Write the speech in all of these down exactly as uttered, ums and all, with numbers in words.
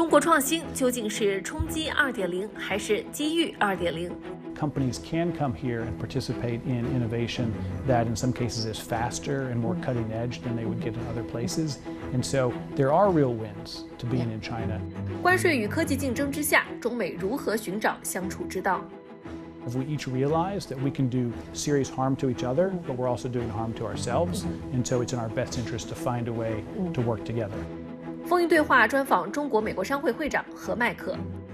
国创新究竟是冲击 二点零 还是机遇 二点零？ Companies can come here and participate in innovation that in some cases is faster and more cutting edge than they would get in other places. And so there are real wins to being in China. 关税与科技竞争之下，中美如何寻找相处之道？ If we each realize that we can do serious harm to each other, but we're also doing harm to ourselves, and so it's in our best interest to find a way to work together. 风云对话专访中国美国商会会长何迈克。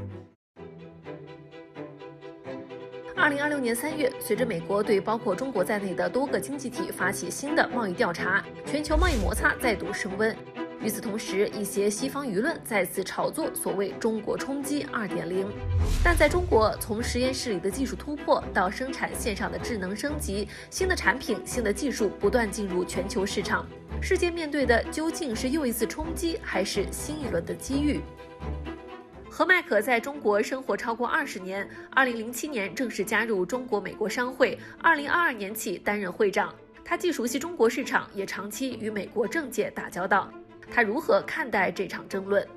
二零二六年三月，随着美国对包括中国在内的多个经济体发起新的贸易调查，全球贸易摩擦再度升温。与此同时，一些西方舆论再次炒作所谓“中国冲击 二点零”。但在中国，从实验室里的技术突破到生产线上的智能升级，新的产品、新的技术不断进入全球市场。世界面对的究竟是又一次冲击，还是新一轮的机遇？何迈克在中国生活超过二十年，二零零七年正式加入中国美国商会，二零二二年起担任会长。他既熟悉中国市场，也长期与美国政界打交道。他如何看待这场争论？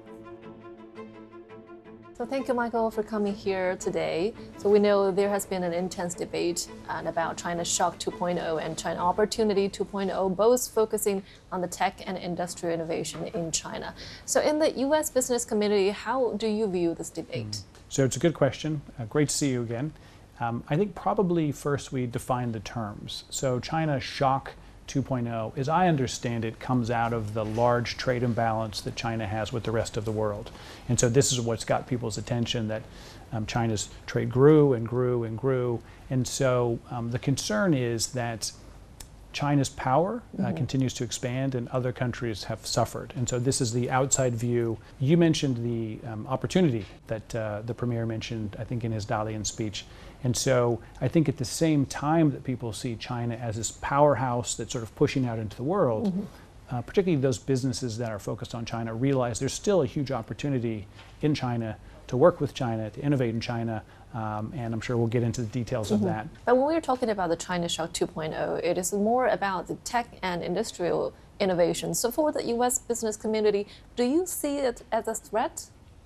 So thank you, Michael, for coming here today. So we know there has been an intense debate uh, about China Shock two point oh and China Opportunity two point oh, both focusing on the tech and industrial innovation in China. So in the U S business community, how do you view this debate? So it's a good question. Uh, great to see you again. Um, I think probably first we define the terms. So China Shock two point oh, as I understand it, comes out of the large trade imbalance that China has with the rest of the world. And so this is what's got people's attention, that um, China's trade grew and grew and grew. And so um, the concern is that China's power uh, mm-hmm. continues to expand and other countries have suffered. And so this is the outside view. You mentioned the um, opportunity that uh, the Premier mentioned, I think, in his Dalian speech. And so I think at the same time that people see China as this powerhouse that's sort of pushing out into the world, mm-hmm. uh, particularly those businesses that are focused on China, realize there's still a huge opportunity in China to work with China, to innovate in China, um, and I'm sure we'll get into the details mm-hmm. of that. But when we're talking about the China Shock two point oh, it is more about the tech and industrial innovation. So for the U S business community, do you see it as a threat?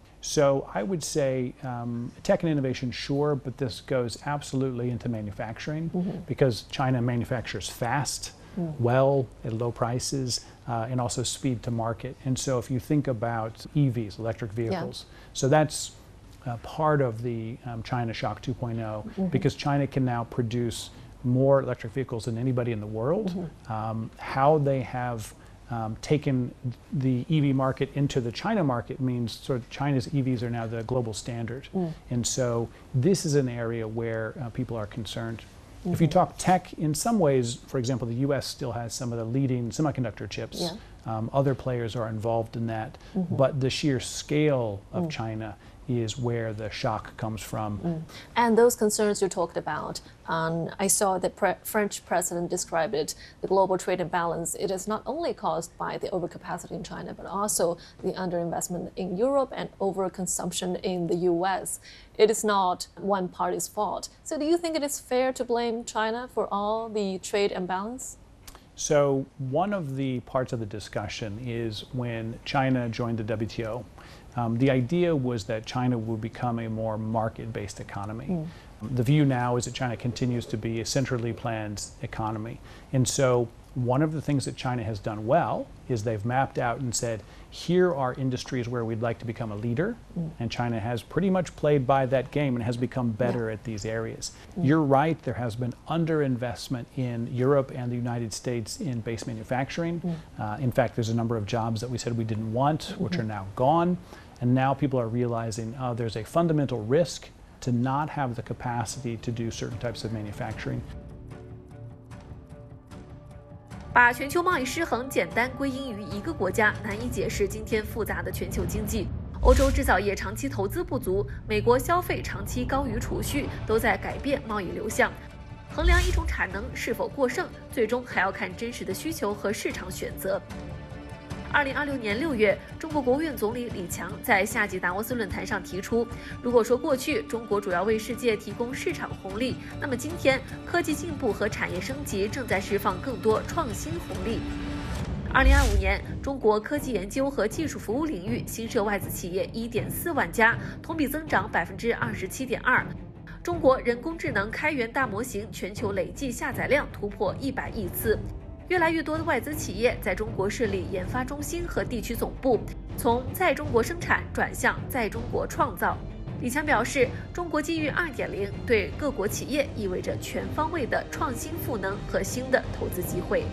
So I would say um, tech and innovation, sure, but this goes absolutely into manufacturing mm-hmm. because China manufactures fast, mm. well, at low prices, uh, and also speed to market. And so if you think about E Vs, electric vehicles, yeah. so that's uh, part of the um, China Shock two point oh mm-hmm. because China can now produce more electric vehicles than anybody in the world. Mm-hmm. Um, how they have Um, taken the E V market into the China market means sort of China's E Vs are now the global standard. Mm. And so this is an area where uh, people are concerned. Mm-hmm. If you talk tech, in some ways, for example, the U S still has some of the leading semiconductor chips. Yeah. Um, other players are involved in that. Mm-hmm. But the sheer scale of mm. China is where the shock comes from. Mm. And those concerns you talked about, um, I saw the pre French president described it, the global trade imbalance. It is not only caused by the overcapacity in China, but also the underinvestment in Europe and overconsumption in the U S. It is not one party's fault. So do you think it is fair to blame China for all the trade imbalance? So one of the parts of the discussion is when China joined the W T O. Um, the idea was that China would become a more market-based economy. Mm. The view now is that China continues to be a centrally planned economy. And so one of the things that China has done well is they've mapped out and said, here are industries where we'd like to become a leader. Mm. And China has pretty much played by that game and has become better yeah. at these areas. Mm. You're right, there has been underinvestment in Europe and the United States in base manufacturing. Mm. Uh, in fact, there's a number of jobs that we said we didn't want, mm-hmm. which are now gone. And now people are realizing uh, there's a fundamental risk to not have the capacity to do certain types of manufacturing. 把全球贸易失衡简单归因于一个国家，难以解释今天复杂的全球经济。欧洲制造业长期投资不足，美国消费长期高于储蓄，都在改变贸易流向。衡量一种产能是否过剩，最终还要看真实的需求和市场选择。二零二六年六月，中国国务院总理李强在夏季达沃斯论坛上提出，如果说过去中国主要为世界提供市场红利，那么今天科技进步和产业升级正在释放更多创新红利。 二零二五年，中国科技研究和技术服务领域新设外资企业一点四万家，同比增长百分之二十七点二。中国人工智能开源大模型全球累计下载量突破一百亿次。越来越多的外资企业在中国设立研发中心和地区总部，从在中国生产转向在中国创造。李强表示，中国机遇 二点零 对各国企业意味着全方位的创新赋能和新的投资机会。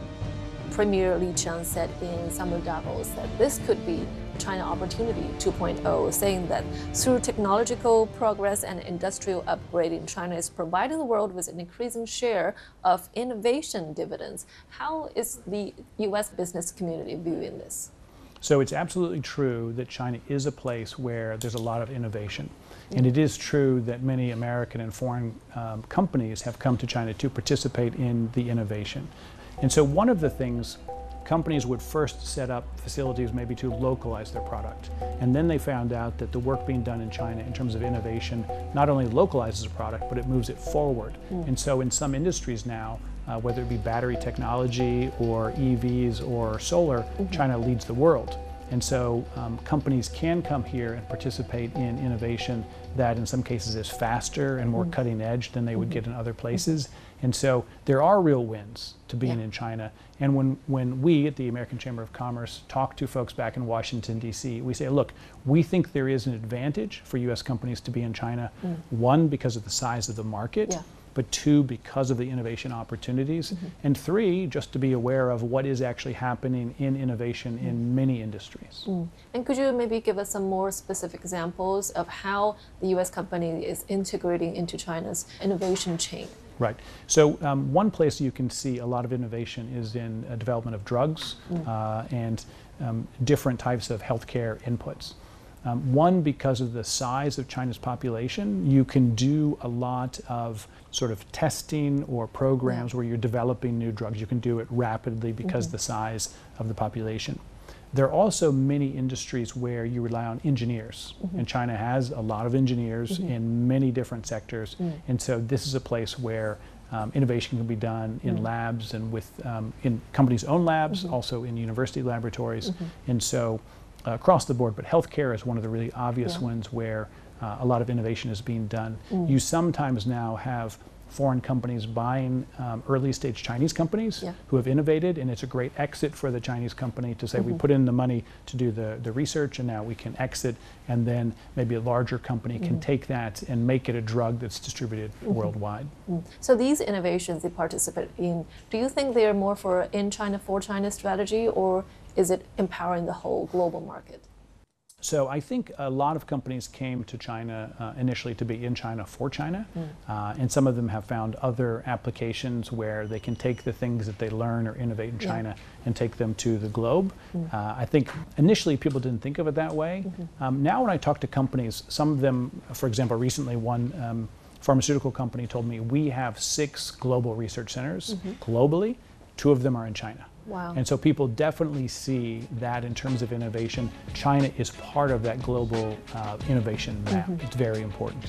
Premier Li Qiang said in Summer Davos that this could be China Opportunity two point oh, saying that through technological progress and industrial upgrading, China is providing the world with an increasing share of innovation dividends. How is the U S business community viewing this? So it's absolutely true that China is a place where there's a lot of innovation. And it is true that many American and foreign um, companies have come to China to participate in the innovation. And so one of the things, companies would first set up facilities maybe to localize their product. And then they found out that the work being done in China in terms of innovation not only localizes a product, but it moves it forward. Mm. And so in some industries now, uh, whether it be battery technology or E Vs or solar, mm-hmm. China leads the world. And so um, companies can come here and participate in innovation that in some cases is faster and more mm-hmm. cutting edge than they would mm-hmm. get in other places. Mm-hmm. And so there are real wins to being yeah. in China. And when, when we at the American Chamber of Commerce talk to folks back in Washington, D C, we say, look, we think there is an advantage for U S companies to be in China, mm. one, because of the size of the market. Yeah. But two, because of the innovation opportunities, mm-hmm. and three, just to be aware of what is actually happening in innovation mm. in many industries. Mm. And could you maybe give us some more specific examples of how the U S company is integrating into China's innovation chain? Right. So um, one place you can see a lot of innovation is in uh, development of drugs mm. uh, and um, different types of healthcare inputs. Um, one, because of the size of China's population, you can do a lot of sort of testing or programs yeah. where you're developing new drugs. You can do it rapidly because mm-hmm. of the size of the population. There are also many industries where you rely on engineers, mm-hmm. and China has a lot of engineers mm-hmm. in many different sectors, mm. and so this is a place where um, innovation can be done in mm. labs and with um, in companies' own labs, mm-hmm. also in university laboratories, mm-hmm. and so uh, across the board. But healthcare is one of the really obvious yeah. ones where uh, a lot of innovation is being done. Mm. You sometimes now have foreign companies buying um, early stage Chinese companies yeah. who have innovated, and it's a great exit for the Chinese company to say mm-hmm. we put in the money to do the, the research and now we can exit, and then maybe a larger company mm-hmm. can take that and make it a drug that's distributed mm-hmm. worldwide. Mm. So these innovations they participate in, do you think they are more for in China for China strategy, or is it empowering the whole global market? So I think a lot of companies came to China uh, initially to be in China for China, mm. uh, and some of them have found other applications where they can take the things that they learn or innovate in China yeah. and take them to the globe. Mm. Uh, I think initially people didn't think of it that way. Mm-hmm. Um, now when I talk to companies, some of them, for example, recently one um, pharmaceutical company told me we have six global research centers mm-hmm. globally, two of them are in China. Wow. And so people definitely see that in terms of innovation, China is part of that global uh, innovation map. Mm-hmm. It's very important.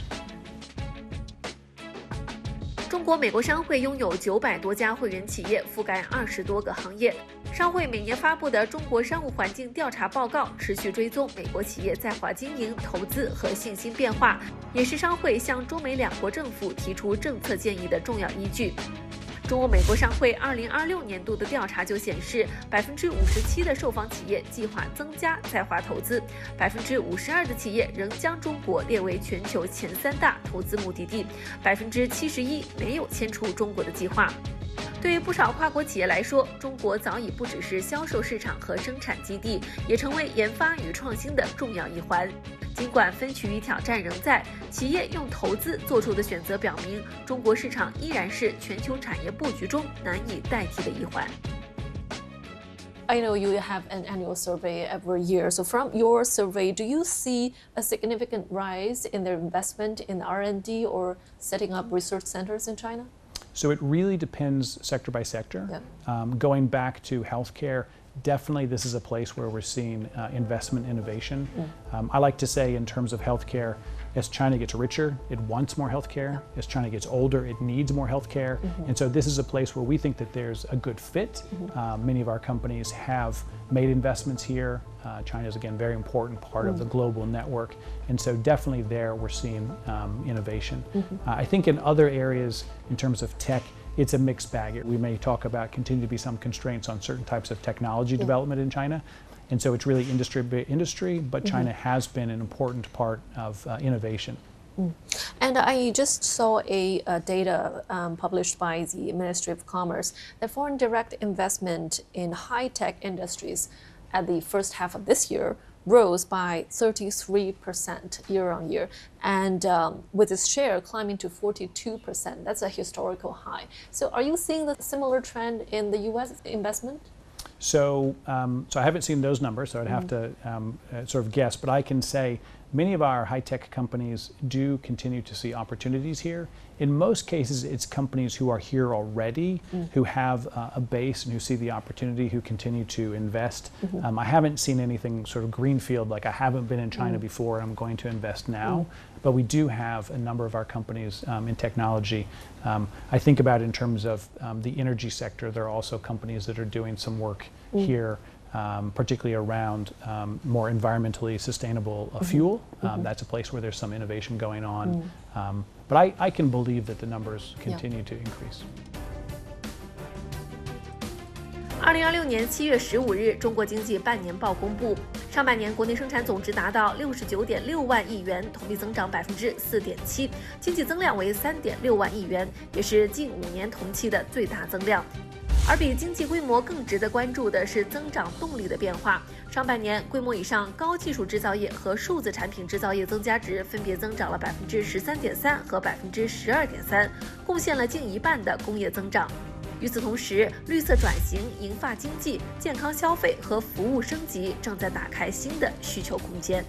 中国美国商会拥有九百多家会员企业，覆盖二十多个行业。商会每年发布的《中国商务环境调查报告》持续追踪美国企业在华经营、投资和信心变化，也是商会向中美两国政府提出政策建议的重要依据。中国美国商会二零二六年度的调查就显示，百分之五十七的受访企业计划增加在华投资，百分之五十二的企业仍将中国列为全球前三大投资目的地，百分之七十一没有迁出中国的计划。对于不少跨国企业来说，中国早已不只是销售市场和生产基地，也成为研发与创新的重要一环。尽管分歧与挑战仍在，企业用投资做出的选择表明，中国市场依然是全球产业布局中难以代替的一环。 I know you have an annual survey every year. So from your survey, do you see a significant rise in their investment in R and D or setting up research centers in China? So it really depends sector by sector. Yeah. Um, going back to healthcare, definitely this is a place where we're seeing uh, investment innovation. Mm. Um, I like to say in terms of healthcare, as China gets richer, it wants more healthcare. Yeah. As China gets older, it needs more healthcare. Mm-hmm. And so this is a place where we think that there's a good fit. Mm-hmm. Uh, many of our companies have made investments here. Uh, China is, again, a very important part mm-hmm. of the global network. And so definitely there we're seeing um, innovation. Mm-hmm. Uh, I think in other areas, in terms of tech, it's a mixed bag. We may talk about continue to be some constraints on certain types of technology yeah. development in China. And so it's really industry by industry, but mm-hmm. China has been an important part of uh, innovation. Mm. And I just saw a, a data um, published by the Ministry of Commerce that foreign direct investment in high-tech industries at the first half of this year rose by thirty-three percent year on year, and um, with its share climbing to forty-two percent. That's a historical high. So are you seeing the similar trend in the U S investment? So, um, so I haven't seen those numbers, so I'd have mm-hmm. to um, uh, sort of guess, but I can say many of our high-tech companies do continue to see opportunities here. In most cases, it's companies who are here already, mm. who have uh, a base and who see the opportunity, who continue to invest. Mm-hmm. Um, I haven't seen anything sort of greenfield, like I haven't been in China mm. before and I'm going to invest now. Mm. But we do have a number of our companies um, in technology. Um, I think about in terms of um, the energy sector, there are also companies that are doing some work mm. here. Um, particularly around um, more environmentally sustainable uh, mm-hmm. fuel. Um, mm-hmm. That's a place where there's some innovation going on. Mm. Um, but I, I can believe that the numbers continue yeah. to increase. 二零二六年七月十五日，中国经济半年报公布，上半年国内生产总值达到六十九点六万亿元，同比增长百分之四点七，经济增量为三点六万亿元，也是近五年同期的最大增量。而比经济规模更值得关注的是增长动力的变化。上半年，规模以上高技术制造业和数字产品制造业增加值分别增长了百分之十三点三和百分之十二点三，贡献了近一半的工业增长。与此同时，绿色转型、银发经济、健康消费和服务升级正在打开新的需求空间。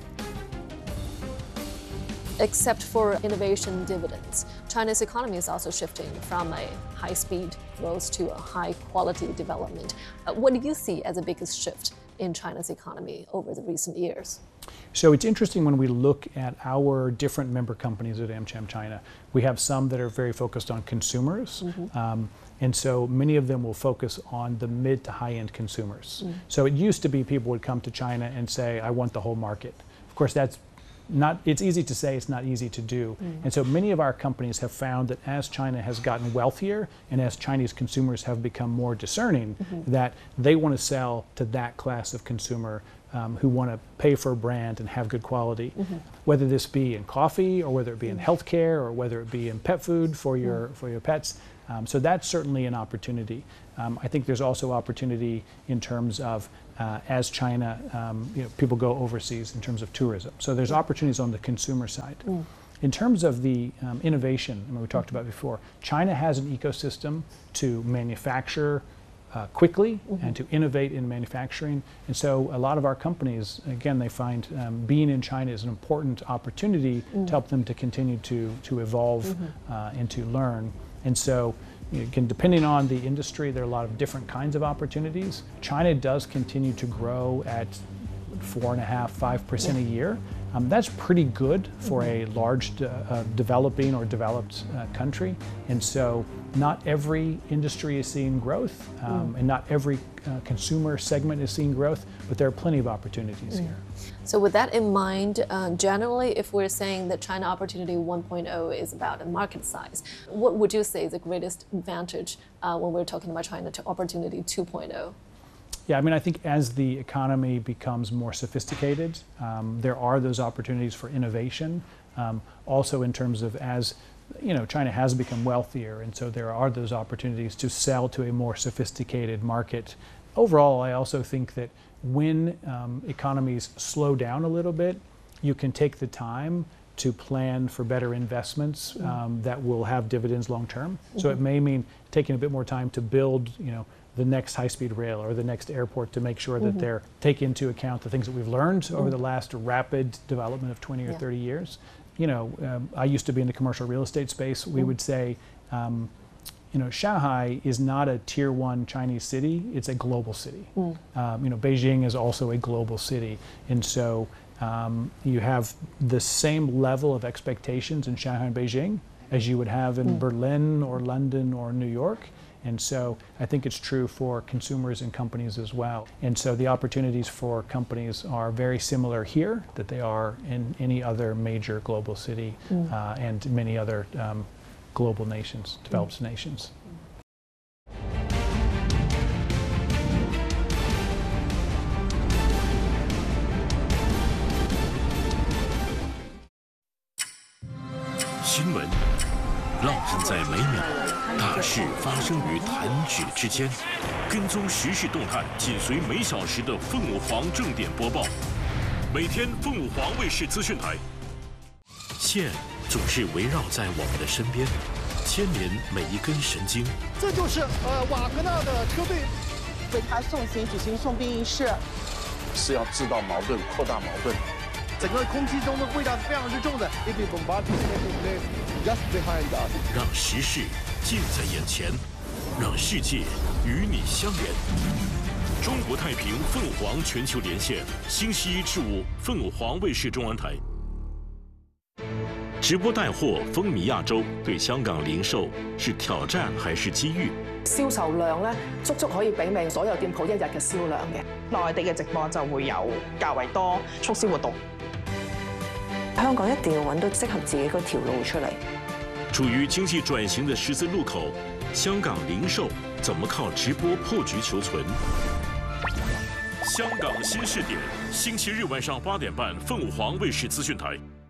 Except for innovation dividends, China's economy is also shifting from a high-speed growth to a high-quality development. Uh, what do you see as the biggest shift in China's economy over the recent years? So it's interesting when we look at our different member companies at AmCham China. We have some that are very focused on consumers. Mm-hmm. um, and so many of them will focus on the mid to high-end consumers. Mm. So it used to be people would come to China and say, I want the whole market. Of course, that's Not, it's easy to say, it's not easy to do. Mm. And so many of our companies have found that as China has gotten wealthier and as Chinese consumers have become more discerning, mm-hmm. that they want to sell to that class of consumer um, who want to pay for a brand and have good quality, mm-hmm. whether this be in coffee or whether it be in healthcare or whether it be in pet food for your, mm. for your pets. Um, so that's certainly an opportunity. Um, I think there's also opportunity in terms of uh, as China, um, you know, people go overseas in terms of tourism. So there's opportunities on the consumer side. Mm. In terms of the um, innovation, I mean, we talked about before, China has an ecosystem to manufacture uh, quickly mm-hmm. and to innovate in manufacturing. And so a lot of our companies, again, they find um, being in China is an important opportunity mm. to help them to continue to, to evolve mm-hmm. uh, and to learn. And so, again, depending on the industry, there are a lot of different kinds of opportunities. China does continue to grow at four and a half, five percent a year. Um, that's pretty good for a large de uh, developing or developed uh, country. And so not every industry is seeing growth um, mm. and not every uh, consumer segment is seeing growth, but there are plenty of opportunities mm. here. So with that in mind, uh, generally, if we're saying that China Opportunity one point oh is about a market size, what would you say is the greatest advantage uh, when we're talking about China to Opportunity two point oh? Yeah, I mean, I think as the economy becomes more sophisticated, um, there are those opportunities for innovation. Um, also in terms of as, you know, China has become wealthier, and so there are those opportunities to sell to a more sophisticated market. Overall, I also think that when um, economies slow down a little bit, you can take the time to plan for better investments um, that will have dividends long term. Mm-hmm. So it may mean taking a bit more time to build, you know, the next high-speed rail or the next airport to make sure that mm-hmm. they're taking into account the things that we've learned mm-hmm. over the last rapid development of twenty or yeah. thirty years. You know, um, I used to be in the commercial real estate space. Mm-hmm. We would say, um, you know, Shanghai is not a tier one Chinese city, it's a global city. Mm. Um, you know, Beijing is also a global city. And so um, you have the same level of expectations in Shanghai and Beijing as you would have in mm. Berlin or London or New York. And so I think it's true for consumers and companies as well. And so the opportunities for companies are very similar here that they are in any other major global city mm. uh, and many other um, global nations, developed mm. nations. 新闻让人在每秒，大事发生于弹指之间。跟踪时事动态，紧随每小时的凤舞皇正点播报。每天凤舞皇卫视资讯台，线总是围绕在我们的身边，牵连每一根神经。 这就是呃瓦格纳的车队为他送行举行送殡仪式， 是要制造矛盾、扩大矛盾。 整个空气中的味道是非常之重的。 让时事近在眼前，让世界与你相连。中国太平凤舞皇全球连线，星期一至五凤舞皇卫视中文台。直播带货风靡亞洲，對香港零售是挑戰還是機遇？ 銷售量咧，足足可以媲美所有店鋪一日嘅銷量嘅。內地嘅直播就會有較為多促銷活動。 香港一定要揾到適合自己嗰條路出嚟。 處於經濟轉型的十字路口，香港零售怎麼靠直播破局求存？香港新視點，星期日晚上八點半，鳳舞皇衛視資訊台。